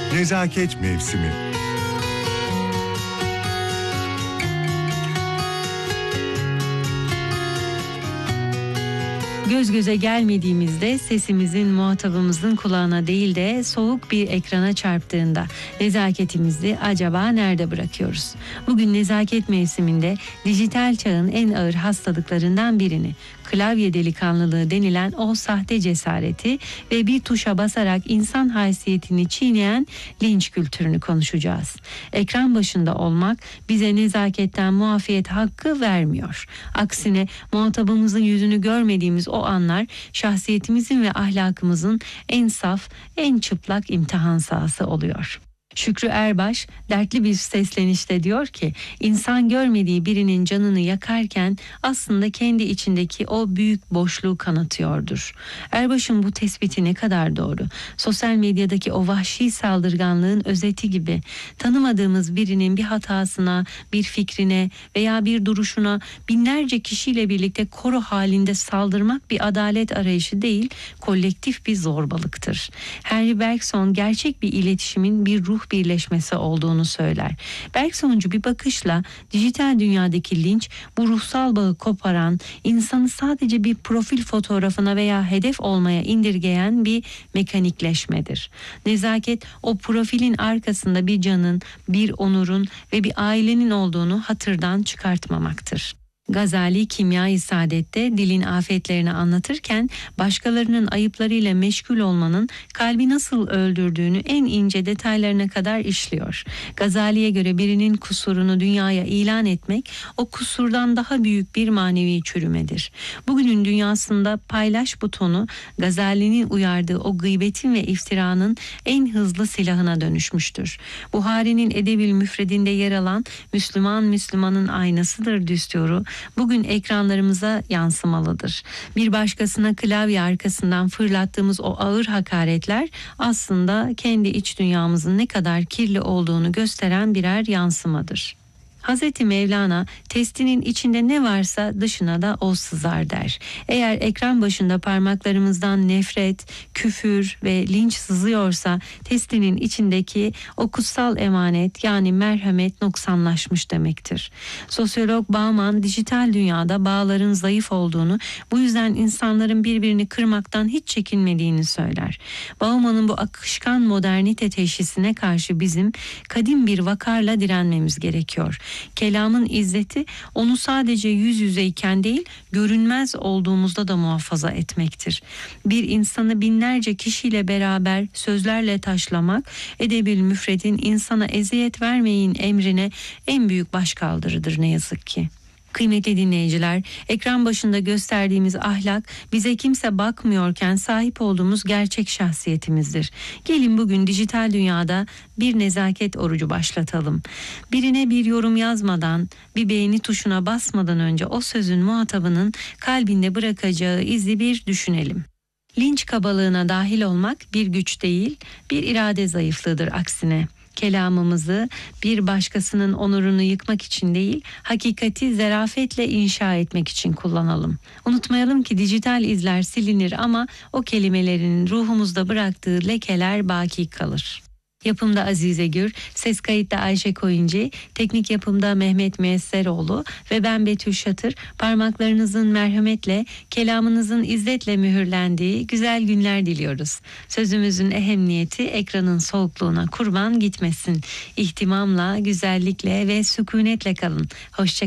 Nezaket mevsimi. Göz göze gelmediğimizde sesimizin muhatabımızın kulağına değil de soğuk bir ekrana çarptığında nezaketimizi acaba nerede bırakıyoruz? Bugün nezaket mevsiminde dijital çağın en ağır hastalıklarından birini, klavye delikanlılığı denilen o sahte cesareti ve bir tuşa basarak insan haysiyetini çiğneyen linç kültürünü konuşacağız. Ekran başında olmak bize nezaketten muafiyet hakkı vermiyor. Aksine muhatabımızın yüzünü görmediğimiz o anlar şahsiyetimizin ve ahlakımızın en saf, en çıplak imtihan sahası oluyor. Şükrü Erbaş dertli bir seslenişte diyor ki, insan görmediği birinin canını yakarken aslında kendi içindeki o büyük boşluğu kanatıyordur. Erbaş'ın bu tespiti ne kadar doğru. Sosyal medyadaki o vahşi saldırganlığın özeti gibi, tanımadığımız birinin bir hatasına, bir fikrine veya bir duruşuna binlerce kişiyle birlikte koro halinde saldırmak bir adalet arayışı değil, kolektif bir zorbalıktır. Henry Bergson gerçek bir iletişimin bir ruh birleşmesi olduğunu söyler. Bergsoncu bir bakışla dijital dünyadaki linç bu ruhsal bağı koparan, insanı sadece bir profil fotoğrafına veya hedef olmaya indirgeyen bir mekanikleşmedir. Nezaket o profilin arkasında bir canın, bir onurun ve bir ailenin olduğunu hatırdan çıkartmamaktır. Gazali Kimya-i Saadet'te dilin afetlerini anlatırken başkalarının ayıplarıyla meşgul olmanın kalbi nasıl öldürdüğünü en ince detaylarına kadar işliyor. Gazali'ye göre birinin kusurunu dünyaya ilan etmek o kusurdan daha büyük bir manevi çürümedir. Bugünün dünyasında paylaş butonu Gazali'nin uyardığı o gıybetin ve iftiranın en hızlı silahına dönüşmüştür. Buhari'nin Edeb-ül Müfredinde yer alan Müslümanın aynasıdır düsturu bugün ekranlarımıza yansımalıdır. Bir başkasına klavye arkasından fırlattığımız o ağır hakaretler aslında kendi iç dünyamızın ne kadar kirli olduğunu gösteren birer yansımadır. Hazreti Mevlana testinin içinde ne varsa dışına da o sızar der. Eğer ekran başında parmaklarımızdan nefret, küfür ve linç sızıyorsa testinin içindeki o kutsal emanet yani merhamet noksanlaşmış demektir. Sosyolog Bauman dijital dünyada bağların zayıf olduğunu, bu yüzden insanların birbirini kırmaktan hiç çekinmediğini söyler. Bauman'ın bu akışkan modernite teşhisine karşı bizim kadim bir vakarla direnmemiz gerekiyor. Kelamın izzeti onu sadece yüz yüzeyken değil, görünmez olduğumuzda da muhafaza etmektir. Bir insanı binlerce kişiyle beraber sözlerle taşlamak, Edeb-ül Müfred'in insana eziyet vermeyin emrine en büyük başkaldırıdır ne yazık ki. Kıymetli dinleyiciler, ekran başında gösterdiğimiz ahlak bize kimse bakmıyorken sahip olduğumuz gerçek şahsiyetimizdir. Gelin bugün dijital dünyada bir nezaket orucu başlatalım. Birine bir yorum yazmadan, bir beğeni tuşuna basmadan önce o sözün muhatabının kalbinde bırakacağı izi bir düşünelim. Linç kabalığına dahil olmak bir güç değil, bir irade zayıflığıdır aksine. Kelamımızı bir başkasının onurunu yıkmak için değil, hakikati zarafetle inşa etmek için kullanalım. Unutmayalım ki dijital izler silinir ama o kelimelerin ruhumuzda bıraktığı lekeler baki kalır. Yapımda Azize Gür, ses kayıtta Ayşe Koyuncu, teknik yapımda Mehmet Müesseroğlu ve ben Betül Şatır. Parmaklarınızın merhametle, kelamınızın izzetle mühürlendiği güzel günler diliyoruz. Sözümüzün ehemmiyeti ekranın soğukluğuna kurban gitmesin. İhtimamla, güzellikle ve sükunetle kalın. Hoşça